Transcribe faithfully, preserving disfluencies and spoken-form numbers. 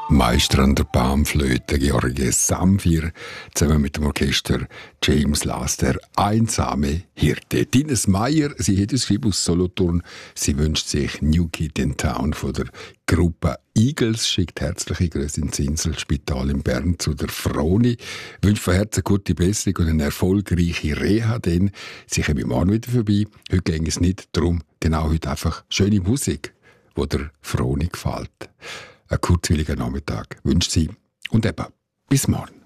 Meister an der Panflöte, Georges Samphir, zusammen mit dem Orchester James Last, der einsame Hirte. Dines Meyer, sie hat es geschrieben aus Solothurn, sie wünscht sich New Kid in Town von der Gruppe Eagles, schickt herzliche Grüße ins Inselspital in Bern zu der Froni, wünscht von Herzen gute Besserung und eine erfolgreiche Reha, denn sie kommen morgen wieder vorbei. Heute ging es nicht darum, genau heute einfach schöne Musik, die der Froni gefällt. Ein kurzwilliger Nachmittag wünscht sie und eben bis morgen.